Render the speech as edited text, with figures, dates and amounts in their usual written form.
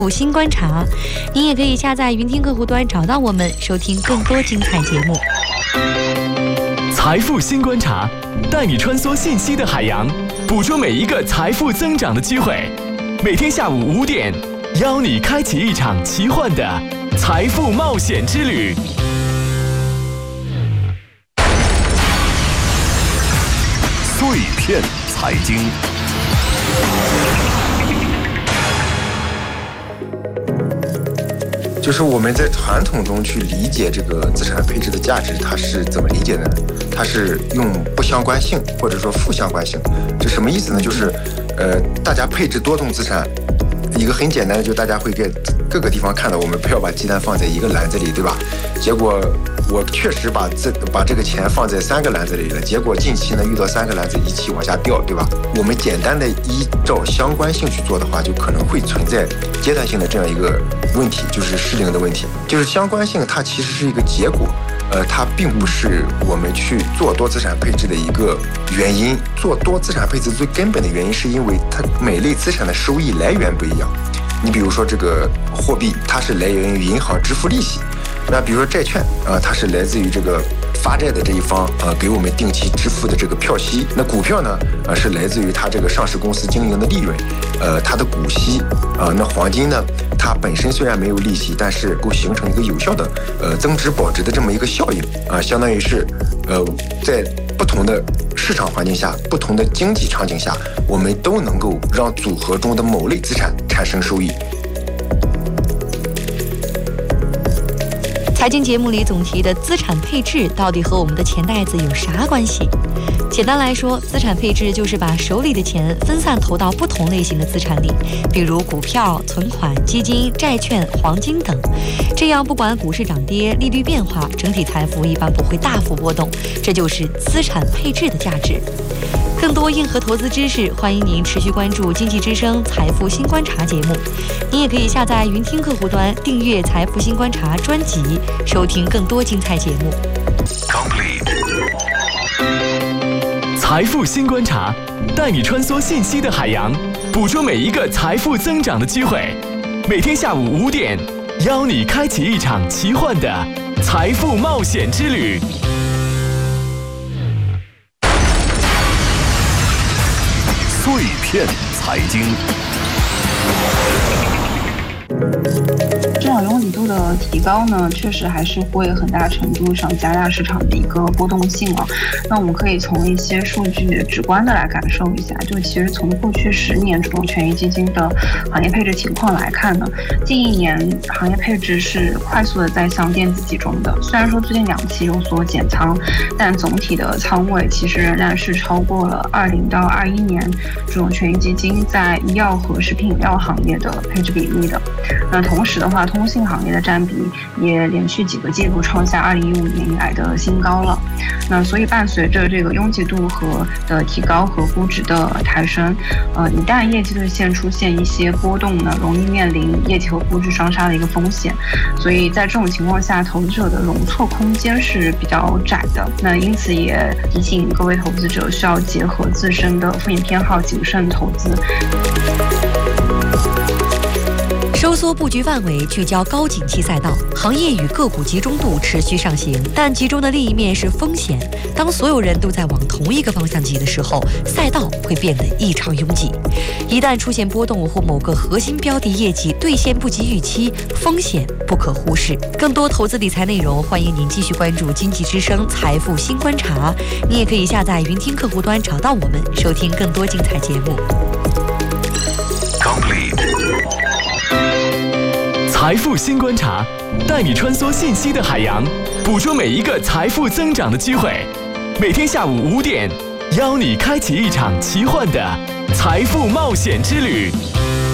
新观察，您也可以下载云听客户端找到我们，收听更多精彩节目。 财富新观察，带你穿梭信息的海洋，捕捉每一个财富增长的机会。每天下午5点，邀你开启一场奇幻的财富冒险之旅。 碎片财经。 就是我们在传统中去理解这个资产配置的价值，它是怎么理解的呢？它是用不相关性或者说负相关性。这什么意思呢？就是大家配置多种资产，一个很简单的，就大家会在各个地方看到，我们不要把鸡蛋放在一个篮子里，对吧？结果我确实把这个钱放在3个篮子里了，结果近期呢遇到3个篮子一起往下掉，对吧？我们简单的依照相关性去做的话，就可能会存在阶段性的这样一个问题，就是失灵的问题。就是相关性它其实是一个结果，它并不是我们去做多资产配置的一个原因。做多资产配置最根本的原因是因为它每类资产的收益来源不一样。你比如说这个货币，它是来源于银行支付利息。那比如说债券它是来自于这个发债的这一方给我们定期支付的这个票息。那股票呢是来自于它这个上市公司经营的利润，它的股息那黄金呢，它本身虽然没有利息，但是够形成一个有效的增值保值的这么一个效应相当于是在不同的市场环境下、不同的经济场景下，我们都能够让组合中的某类资产产生收益。 财经节目里总提的资产配置到底和我们的钱袋子有啥关系？简单来说，资产配置就是把手里的钱分散投到不同类型的资产里，比如股票、存款、基金、债券、黄金等。这样不管股市涨跌、利率变化，整体财富一般不会大幅波动，这就是资产配置的价值。更多硬核投资知识，欢迎您持续关注经济之声财富新观察节目。您也可以下载云听客户端订阅财富新观察专辑，收听更多精彩节目。 财富新观察，带你穿梭信息的海洋，捕捉每一个财富增长的机会。每天下午5点，邀你开启一场奇幻的财富冒险之旅。 碎片财经。 市场拥挤度的提高呢，确实还是会很大程度上加大市场的一个波动性啊。那我们可以从一些数据直观的来感受一下，就其实从过去10年这种权益基金的行业配置情况来看呢，近1年行业配置是快速的在向电子集中的。虽然说最近2期有所减仓，但总体的仓位其实仍然是超过了20到21年这种权益基金在医药和食品饮料行业的配置比例的。那同时的话，通信行业的占比也连续几个季度创下2015年以来的新高了。那所以伴随着这个拥挤度的提高和估值的抬升，一旦业绩兑现出现一些波动呢，容易面临业绩和估值双杀的一个风险。所以在这种情况下，投资者的容错空间是比较窄的。那因此也提醒各位投资者需要结合自身的风险偏好，谨慎投资。 收缩布局范围，聚焦高景气赛道，行业与个股集中度持续上行，但集中的另一面是风险。当所有人都在往同一个方向挤的时候，赛道会变得异常拥挤。一旦出现波动或某个核心标的业绩兑现不及预期，风险不可忽视。更多投资理财内容，欢迎您继续关注经济之声财富新观察。你也可以下载云听客户端找到我们，收听更多精彩节目。 财富新观察，带你穿梭信息的海洋，捕捉每一个财富增长的机会。每天下午5点，邀你开启一场奇幻的财富冒险之旅。